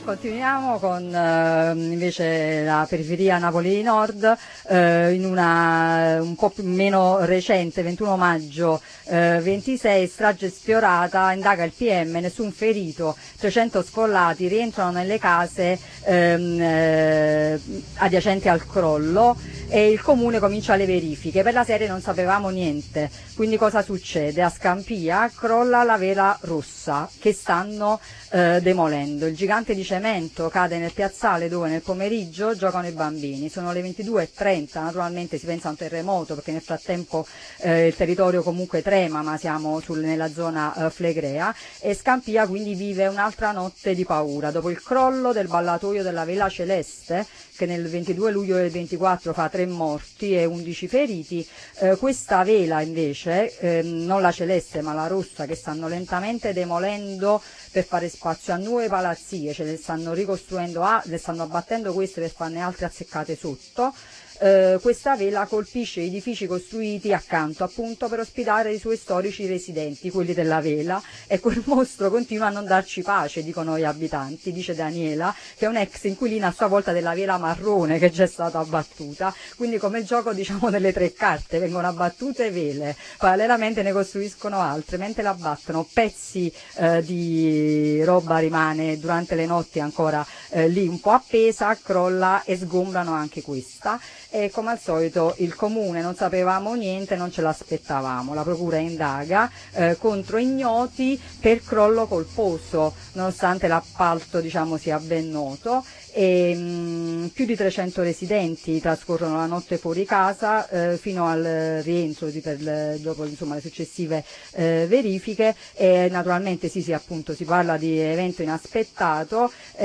Continuiamo con invece la periferia Napoli Nord, in una un po' più meno recente, 21 maggio 26, strage sfiorata, indaga il PM, nessun ferito, 300 sfollati rientrano nelle case adiacenti al crollo e il comune comincia le verifiche. Per la serie non sapevamo niente, quindi cosa succede? A Scampia crolla la vela rossa che stanno demolendo. Il gigante di cemento cade nel piazzale dove nel pomeriggio giocano i bambini. Sono le 22:30, naturalmente si pensa a un terremoto perché nel frattempo il territorio comunque trema, ma siamo nella zona flegrea, e Scampia quindi vive un'altra notte di paura. Dopo il crollo del ballatoio della Vela Celeste, che nel 22 luglio del 24 fa 3 morti e 11 feriti, questa vela invece, non la celeste ma la rossa, che stanno lentamente demolendo per fare spazio a nuove palazzie, ce le stanno ricostruendo, le stanno abbattendo queste per farne altre azzeccate sotto. Questa vela colpisce edifici costruiti accanto appunto per ospitare i suoi storici residenti, quelli della vela, e quel mostro continua a non darci pace, dicono gli abitanti, dice Daniela, che è un'ex inquilina a sua volta della vela marrone che già è stata abbattuta. Quindi come il gioco diciamo delle 3 carte, vengono abbattute vele, parallelamente ne costruiscono altre, mentre le abbattono pezzi di roba rimane durante le notti ancora lì un po' appesa, crolla e sgombrano anche questa. E come al solito il comune non sapevamo niente, non ce l'aspettavamo. La procura indaga contro ignoti per crollo colposo, nonostante l'appalto diciamo sia ben noto. E più di 300 residenti trascorrono la notte fuori casa fino al rientro dopo insomma, le successive verifiche, e naturalmente sì appunto si parla di evento inaspettato,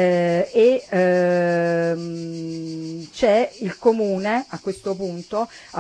e c'è il comune a questo punto